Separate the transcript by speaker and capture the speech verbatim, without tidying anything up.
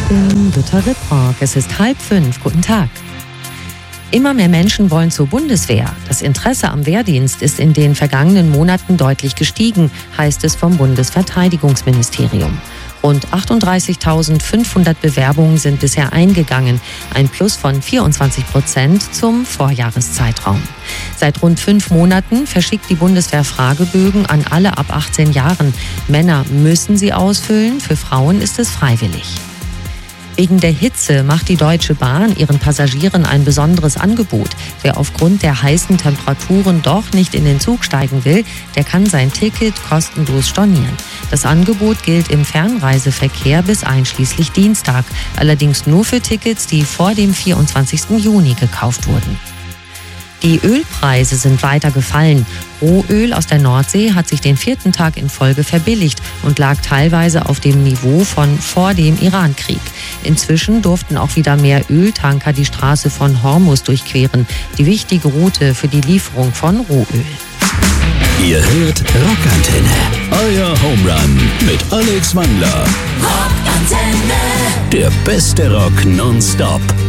Speaker 1: bin Jutta Ripprock. Es ist halb fünf. Guten Tag. Immer mehr Menschen wollen zur Bundeswehr. Das Interesse am Wehrdienst ist in den vergangenen Monaten deutlich gestiegen, heißt es vom Bundesverteidigungsministerium. Rund achtunddreißigtausendfünfhundert Bewerbungen sind bisher eingegangen, ein Plus von vierundzwanzig Prozent zum Vorjahreszeitraum. Seit rund fünf Monaten verschickt die Bundeswehr Fragebögen an alle ab achtzehn Jahren. Männer müssen sie ausfüllen, für Frauen ist es freiwillig. Wegen der Hitze macht die Deutsche Bahn ihren Passagieren ein besonderes Angebot. Wer aufgrund der heißen Temperaturen doch nicht in den Zug steigen will, der kann sein Ticket kostenlos stornieren. Das Angebot gilt im Fernreiseverkehr bis einschließlich Dienstag, allerdings nur für Tickets, die vor dem vierundzwanzigsten Juni gekauft wurden. Die Ölpreise sind weiter gefallen. Rohöl aus der Nordsee hat sich den vierten Tag in Folge verbilligt und lag teilweise auf dem Niveau von vor dem Irankrieg. Inzwischen durften auch wieder mehr Öltanker die Straße von Hormuz durchqueren, die wichtige Route für die Lieferung von Rohöl.
Speaker 2: Ihr hört Rockantenne, euer Homerun mit Alex Wangler. Rockantenne, der beste Rock nonstop.